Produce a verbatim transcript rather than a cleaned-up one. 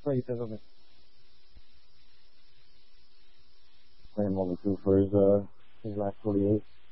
what he says of it. Playing only two for his uh his last forty-eight.